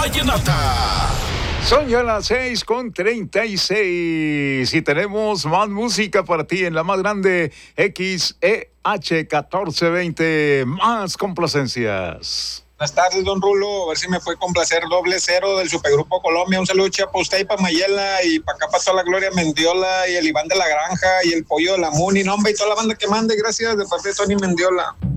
vallenata. Son ya las 6:36 y tenemos más música para ti en la más grande XEH 1420. Más complacencias. Buenas tardes, don Rulo. A ver si me fue complacer doble cero del Supergrupo Colombia. Un saludo para usted y para Mayela y para acá para toda la Gloria Mendiola y el Iván de la Granja y el Pollo de la Muni. No, hombre, y toda la banda que mande. Gracias de parte de Tony Mendiola.